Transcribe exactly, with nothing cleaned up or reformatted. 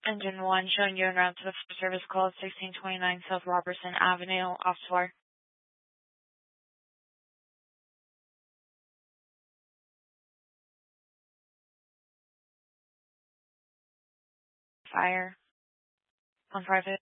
Engine one, showing you en route to the service call sixteen twenty-nine South Robertson Avenue, off floor. Fire. On private.